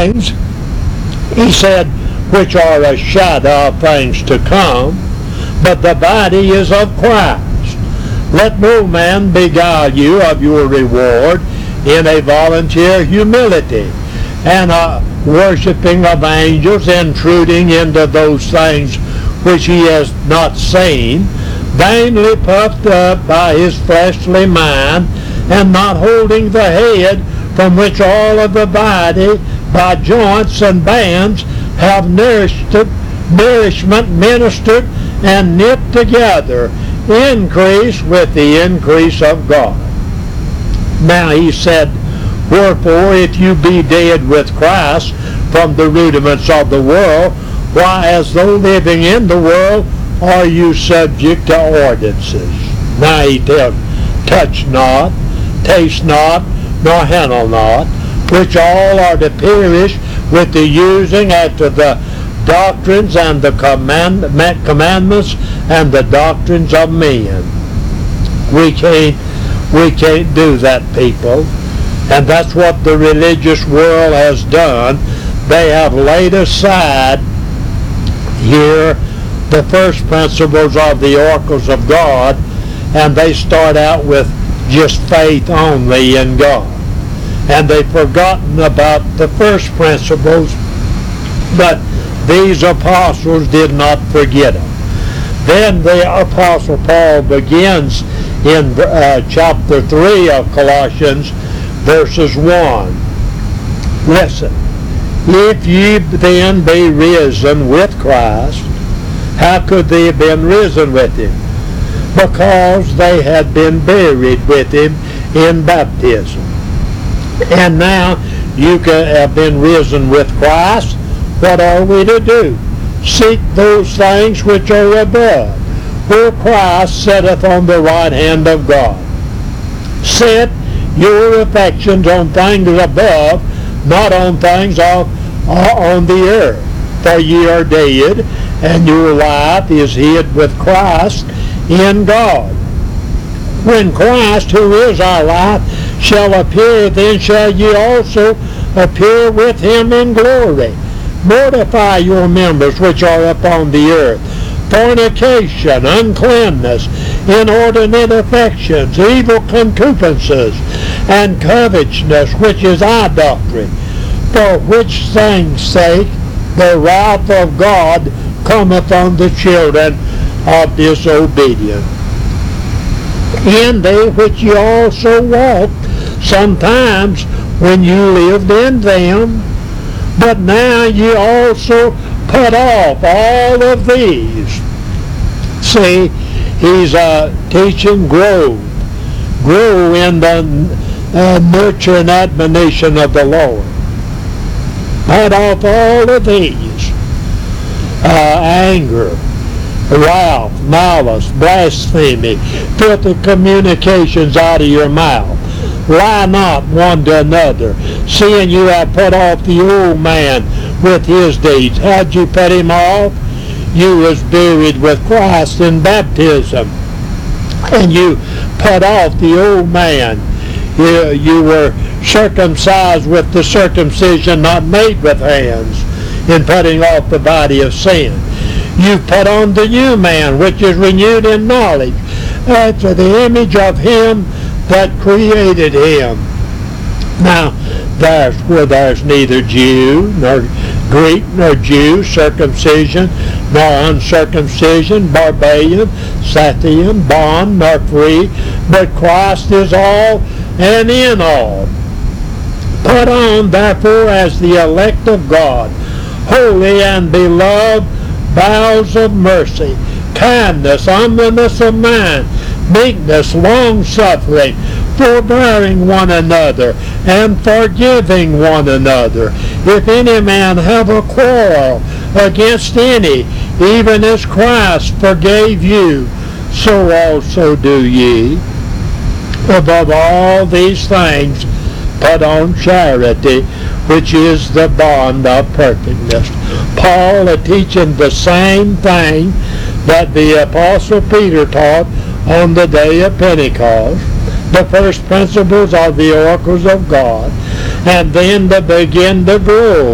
things, he said, which are a shadow of things to come, but the body is of Christ. Let no man beguile you of your reward in a volunteer humility, and a worshipping of angels, intruding into those things which he has not seen, vainly puffed up by his fleshly mind, and not holding the head, from which all of the body by joints and bands have nourishment ministered and knit together, increase with the increase of God. Now he said, wherefore, if you be dead with Christ from the rudiments of the world, why, as though living in the world, are you subject to ordinances? Now he tells, touch not, taste not, nor handle not, which all are to perish with the using after the doctrines and the commandments and the doctrines of men. We can't do that, people. And that's what the religious world has done. They have laid aside here the first principles of the oracles of God, and they start out with just faith only in God. And they've forgotten about the first principles, but these apostles did not forget them. Then the Apostle Paul begins in chapter 3 of Colossians, verses 1. Listen, if ye then be risen with Christ, how could they have been risen with him? Because they had been buried with him in baptism. And now you have been risen with Christ. What are we to do? Seek those things which are above, where Christ sitteth on the right hand of God. Set your affections on things above, not on things on the earth. For ye are dead, and your life is hid with Christ in God. When Christ, who is our life, shall appear, then shall ye also appear with him in glory. Mortify your members which are upon the earth, fornication, uncleanness, inordinate affections, evil concupiscences, and covetousness, which is idolatry, for which things' sake the wrath of God cometh on the children of disobedience. In they which ye also walked sometimes when you lived in them, but now ye also put off all of these. See, he's teaching grow in the nurture and admonition of the Lord. Put off all of these: anger, wrath, malice, blasphemy, filthy communications out of your mouth. Lie not one to another, seeing you have put off the old man with his deeds. How'd you put him off? You was buried with Christ in baptism, and you put off the old man. You were circumcised with the circumcision not made with hands, in putting off the body of sin. You put on the new man, which is renewed in knowledge, after the image of him that created him. Now, there's neither Jew nor Greek nor Jew, circumcision nor uncircumcision, barbarian, Scythian, bond nor free, but Christ is all and in all. Put on, therefore, as the elect of God, holy and beloved, bowels of mercy, kindness, humbleness of mind, meekness, long-suffering, forbearing one another, and forgiving one another. If any man have a quarrel against any, even as Christ forgave you, so also do ye. Above all these things, put on charity, which is the bond of perfectness. Paul is teaching the same thing that the Apostle Peter taught on the day of Pentecost, the first principles of the oracles of God, and then to begin to grow